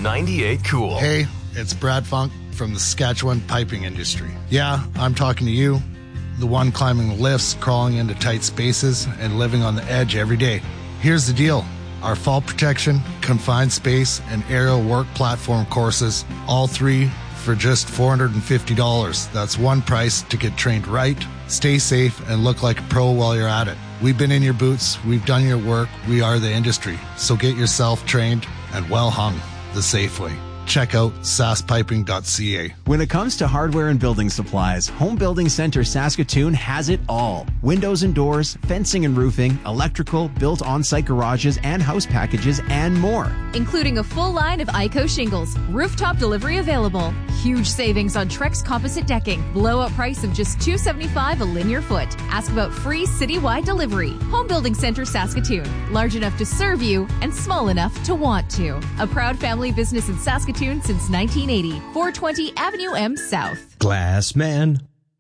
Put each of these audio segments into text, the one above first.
98 Cool. Hey, it's Brad Funk from the Saskatchewan piping industry. Yeah, I'm talking to you, the one climbing lifts, crawling into tight spaces, and living on the edge every day. Here's the deal. Our fall protection, confined space, and aerial work platform courses, all three for just $450. That's one price to get trained right, stay safe, and look like a pro while you're at it. We've been in your boots, we've done your work, we are the industry. So get yourself trained and well hung the safe way. Check out saspiping.ca. When it comes to hardware and building supplies, Home Building Center Saskatoon has it all. Windows and doors, fencing and roofing, electrical, built on-site garages and house packages, and more. Including a full line of ICO shingles, rooftop delivery available, huge savings on Trex composite decking, blow-up price of just $275 a linear foot. Ask about free citywide delivery. Home Building Center Saskatoon, large enough to serve you and small enough to want to. A proud family business in Saskatoon since 1980. 420 Avenue M South. Glass man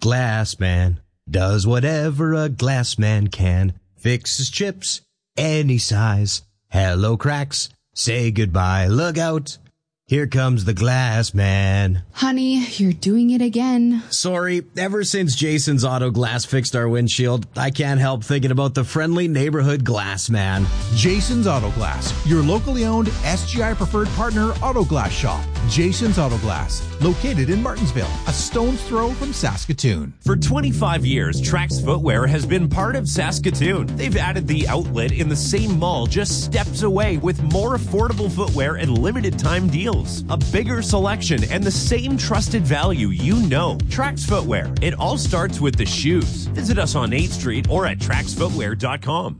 does whatever a glass man can. Fixes chips any size. Hello cracks, say goodbye. Look out, here comes the glass man. Honey, you're doing it again. Sorry, ever since Jason's Auto Glass fixed our windshield, I can't help thinking about the friendly neighborhood glass man. Jason's Auto Glass, your locally owned SGI preferred partner auto glass shop. Jason's Auto Glass, located in Martinsville, a stone's throw from Saskatoon. For 25 years, Trax Footwear has been part of Saskatoon. They've added the outlet in the same mall just steps away with more affordable footwear and limited time deals. A bigger selection and the same trusted value you know. Trax Footwear. It all starts with the shoes. Visit us on 8th Street or at traxfootwear.com.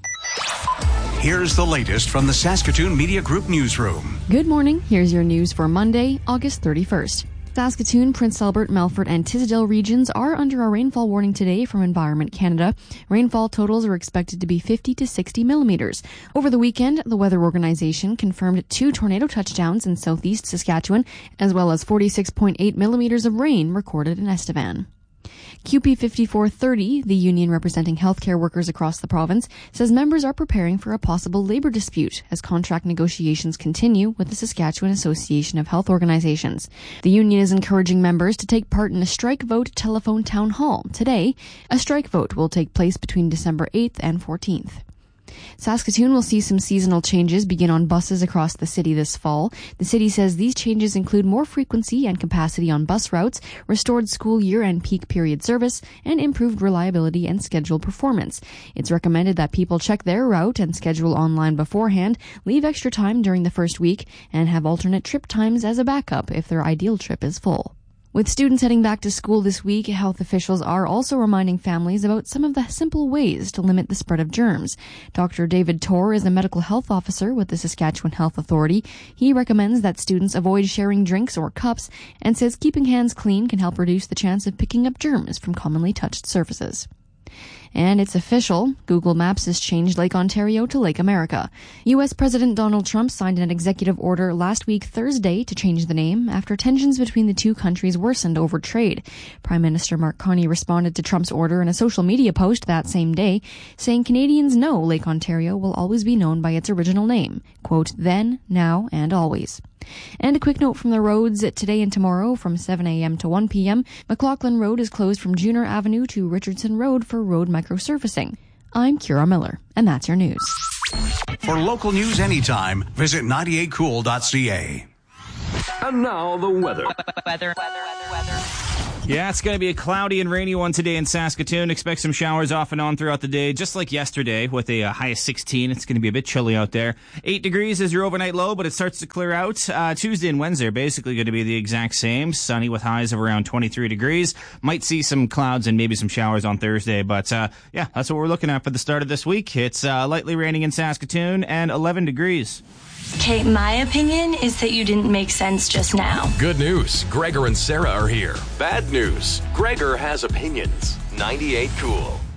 Here's the latest from the Saskatoon Media Group newsroom. Good morning. Here's your news for Monday, August 31st. Saskatoon, Prince Albert, Melfort, and Tisdale regions are under a rainfall warning today from Environment Canada. Rainfall totals are expected to be 50 to 60 millimeters. Over the weekend, the Weather Organization confirmed 2 tornado touchdowns in southeast Saskatchewan, as well as 46.8 millimeters of rain recorded in Estevan. CUPE 5430, the union representing healthcare workers across the province, says members are preparing for a possible labor dispute as contract negotiations continue with the Saskatchewan Association of Health Organizations. The union is encouraging members to take part in a strike vote telephone town hall today. A strike vote will take place between December 8th and 14th. Saskatoon will see some seasonal changes begin on buses across the city this fall. The city says these changes include more frequency and capacity on bus routes, restored school year and peak period service, and improved reliability and schedule performance. It's recommended that people check their route and schedule online beforehand, leave extra time during the first week, and have alternate trip times as a backup if their ideal trip is full. With students heading back to school this week, health officials are also reminding families about some of the simple ways to limit the spread of germs. Dr. David Torr is a medical health officer with the Saskatchewan Health Authority. He recommends that students avoid sharing drinks or cups and says keeping hands clean can help reduce the chance of picking up germs from commonly touched surfaces. And it's official. Google Maps has changed Lake Ontario to Lake America. U.S. President Donald Trump signed an executive order last week Thursday to change the name after tensions between the two countries worsened over trade. Prime Minister Mark Carney responded to Trump's order in a social media post that same day, saying Canadians know Lake Ontario will always be known by its original name. Quote, then, now, and always. And a quick note from the roads. Today and tomorrow from 7 a.m. to 1 p.m., McLaughlin Road is closed from Junior Avenue to Richardson Road for road microsurfacing. I'm Kira Miller, and that's your news. For local news anytime, visit 98cool.ca. And now the weather. Yeah, it's going to be a cloudy and rainy one today in Saskatoon. Expect some showers off and on throughout the day, just like yesterday with a high of 16. It's going to be a bit chilly out there. 8 degrees is your overnight low, but it starts to clear out. Tuesday and Wednesday are basically going to be the exact same. Sunny with highs of around 23 degrees. Might see some clouds and maybe some showers on Thursday, but yeah, that's what we're looking at for the start of this week. It's lightly raining in Saskatoon and 11 degrees. Okay, my opinion is that you didn't make sense just now. Good news. Gregor and Sarah are here. Bad news. Gregor has opinions. 98 Cool.